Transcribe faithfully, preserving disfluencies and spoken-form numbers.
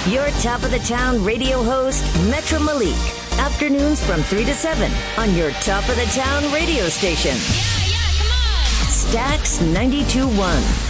Your top of the town radio host, Metro Malik. Afternoons from three to seven on your top of the town radio station. Yeah, yeah, come on. Stax ninety-two point one.